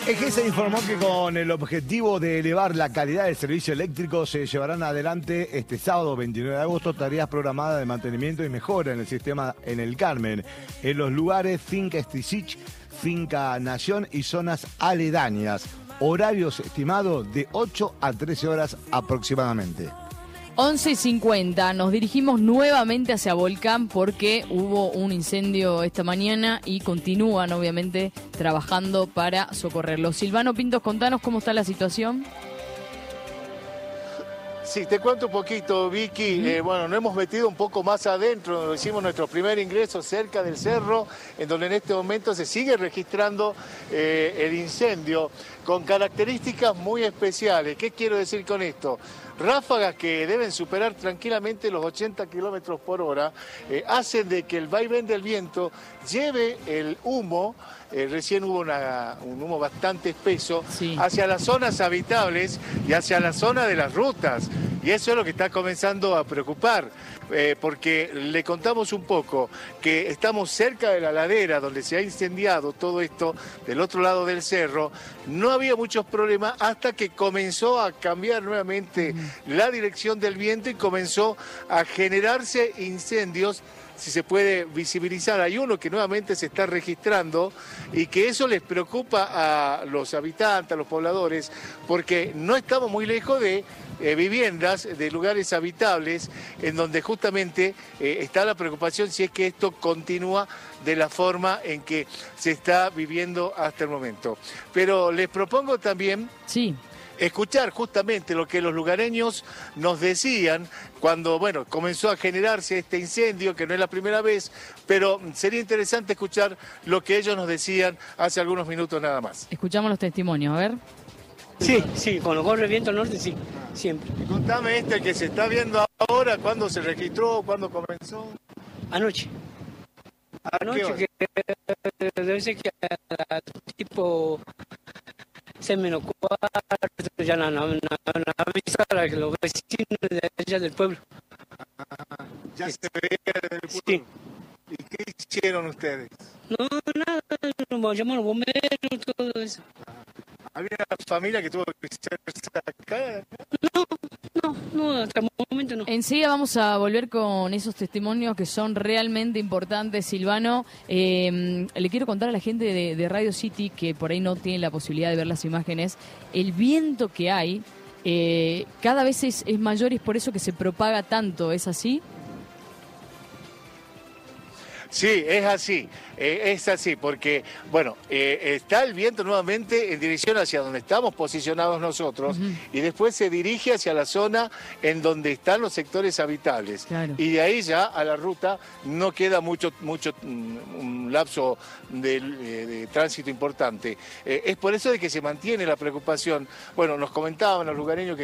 EGESA informó que con el objetivo de elevar la calidad del servicio eléctrico se llevarán adelante este sábado 29 de agosto tareas programadas de mantenimiento y mejora en el sistema en el Carmen, en los lugares Finca Estisich, Finca Nación y zonas aledañas. Horarios estimados de 8 a 13 horas aproximadamente. 11:50, nos dirigimos nuevamente hacia Volcán porque hubo un incendio esta mañana y continúan obviamente trabajando para socorrerlo. Silvano Pintos, contanos cómo está la situación. Sí, te cuento un poquito, Vicky. Bueno, nos hemos metido un poco más adentro, hicimos nuestro primer ingreso cerca del cerro, en donde en este momento se sigue registrando el incendio con características muy especiales. ¿Qué quiero decir con esto? Ráfagas que deben superar tranquilamente los 80 kilómetros por hora hacen de que el vaivén del viento lleve el humo, recién hubo un humo bastante espeso, sí, hacia las zonas habitables y hacia la zona de las rutas. Y eso es lo que está comenzando a preocupar, porque le contamos un poco que estamos cerca de la ladera donde se ha incendiado todo esto, del otro lado del cerro. No había muchos problemas hasta que comenzó a cambiar nuevamente la dirección del viento y comenzó a generarse incendios. Si se puede visibilizar, hay uno que nuevamente se está registrando y que eso les preocupa a los habitantes, a los pobladores, porque no estamos muy lejos de viviendas, de lugares habitables, en donde justamente está la preocupación si es que esto continúa de la forma en que se está viviendo hasta el momento. Pero les propongo también... Sí. Escuchar justamente lo que los lugareños nos decían cuando, bueno, comenzó a generarse este incendio, que no es la primera vez, pero sería interesante escuchar lo que ellos nos decían hace algunos minutos nada más. Escuchamos los testimonios, a ver. Sí, cuando corre el viento al norte, sí, siempre. Y contame el que se está viendo ahora, ¿cuándo se registró, cuándo comenzó? Anoche, que debe ser que a tipo... menos cuarto, ya no avisar a los vecinos de allá del pueblo. Ya se veía desde el pueblo. Sí. ¿Y qué hicieron ustedes? No, nada, nos llamaron bomberos, todo eso. ¿Había una familia que tuvo que ser sacada? No, hasta el momento no. Enseguida vamos a volver con esos testimonios que son realmente importantes, Silvano. Le quiero contar a la gente de Radio City, que por ahí no tiene la posibilidad de ver las imágenes, el viento que hay cada vez es mayor y es por eso que se propaga tanto, ¿es así? Sí, es así, porque, bueno, está el viento nuevamente en dirección hacia donde estamos posicionados nosotros y después se dirige hacia la zona en donde están los sectores habitables. Claro. Y de ahí ya a la ruta no queda mucho un lapso de tránsito importante. Es por eso de que se mantiene la preocupación. Bueno, nos comentaban los lugareños que